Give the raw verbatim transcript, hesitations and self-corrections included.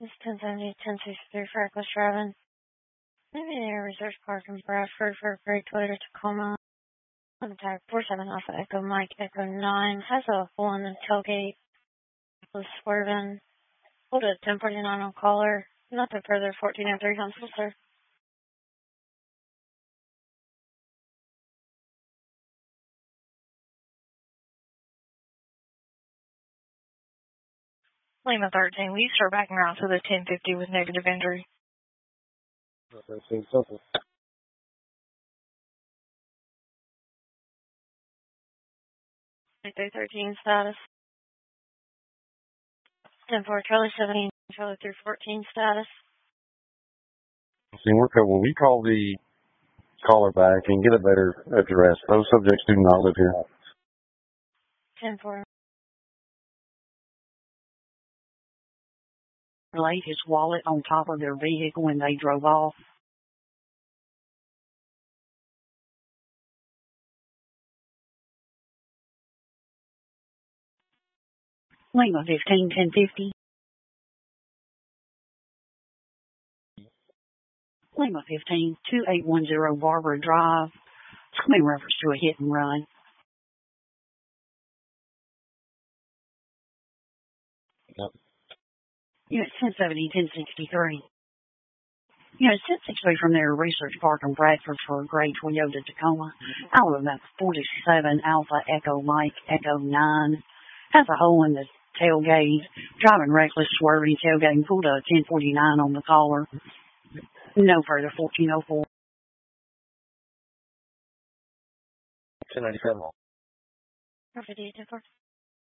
This is ten seventy, ten sixty-three for Reckless Driving. Maybe near Research Park in Bradford for a gray Toyota Tacoma. Contact four seven Alpha Echo Mike Echo nine. Has a hole in the tailgate. Was swerving. Hold at ten forty-nine on caller. Nothing further. fourteen oh three Huntsville, sir. Lima thirteen. We start backing around to the ten fifty with negative injury. thirteen something. thirteen status. ten four Charlie seventeen, Charlie three fourteen status. See, we're when we call the caller back and get a better address, those subjects do not live here. ten four. Laid his wallet on top of their vehicle when they drove off. Lima fifteen, ten fifty. Lima fifteen, two eight one zero Barbara Drive. It's in reference to a hit and run. Yep. Unit ten seventy, ten sixty-three. Unit ten sixty-three from their Research Park in Bradford for a gray Toyota Tacoma. Alabama forty-seven Alpha Echo Mike Echo nine. Has a hole in the tailgate. Driving reckless, swerving, tailgating. Pulled a ten forty-nine on the caller. No further. fourteen oh four. ten ninety-seven. fifty-eight ten four.